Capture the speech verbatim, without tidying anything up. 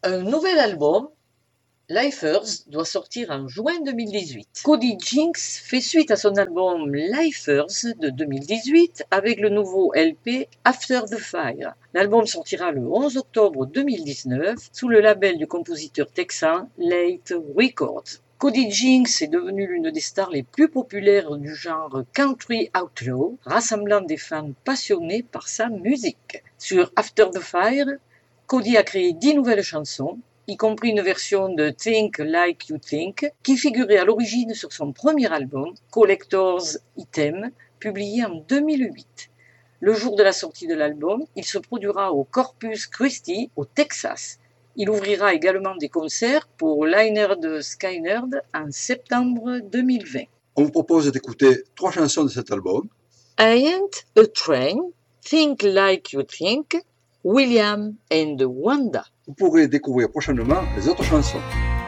Un nouvel album, Lifers, doit sortir en juin deux mille dix-huit. Cody Jinks fait suite à son album Lifers de deux mille dix-huit avec le nouveau L P After the Fire. L'album sortira le onze octobre deux mille dix-neuf sous le label du compositeur texan Late Records. Cody Jinks est devenu l'une des stars les plus populaires du genre country outlaw, rassemblant des fans passionnés par sa musique. Sur After the Fire, Cody a créé dix nouvelles chansons, y compris une version de Think Like You Think, qui figurait à l'origine sur son premier album, Collector's Item, publié en deux mille huit. Le jour de la sortie de l'album, il se produira au Corpus Christi, au Texas. Il ouvrira également des concerts pour Lynyrd Skynyrd en septembre deux mille vingt. On vous propose d'écouter trois chansons de cet album. I Ain't a Train, Think Like You Think, William and Wanda. Vous pourrez découvrir prochainement les autres chansons.